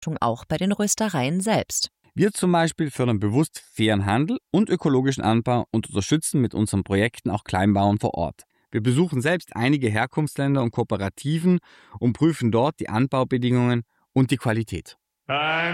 auch bei den Röstereien selbst. Wir zum Beispiel fördern bewusst fairen Handel und ökologischen Anbau und unterstützen mit unseren Projekten auch Kleinbauern vor Ort. Wir besuchen selbst einige Herkunftsländer und Kooperativen und prüfen dort die Anbaubedingungen und die Qualität.